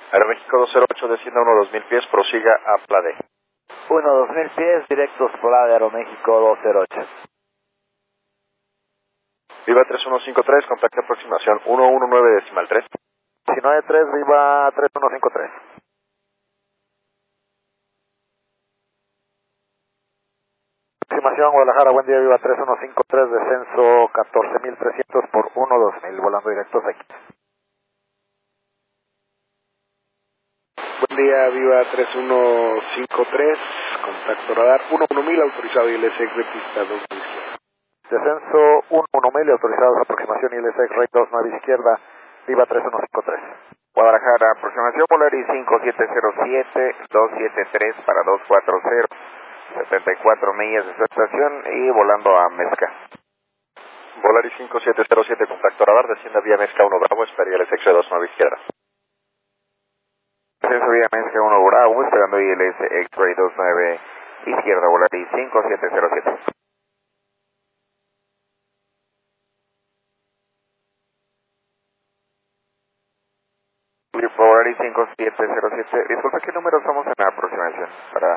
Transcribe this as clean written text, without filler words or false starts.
Aeroméxico 208, descienda 1-2000 pies, prosiga a Plade. 1-2000 pies, directos Plade, Aeroméxico 208. Viva 3153, contacto aproximación 119.3. 193, Viva 3153. Aproximación Guadalajara, buen día, Viva 3153, descenso 14.300 por 1-2000, volando directos X. Buen día, Viva 3153, contacto radar 11000, autorizado ILSX rectista 2 izquierda. Descenso 11000, autorizados aproximación ILSX Rate 2 nave izquierda, Viva 3153. Guadalajara, aproximación Volaris 5707, 273 para 240, 74 millas de su estación y volando a Mezca. Volaris 5707, contacto radar, descienda vía Mezca 1 Bravo, espera ILSX 2 nave izquierda. Descenso vía Mezca 1 Bravo, esperando ILS X-Ray 29 izquierda, Volaris 5707. Volaris 5707, disculpe, ¿qué número estamos en la aproximación para